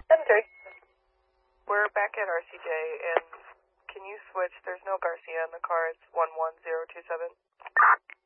7-3. We're back at RCJ, and can you switch? There's no Garcia in the car. It's 11027.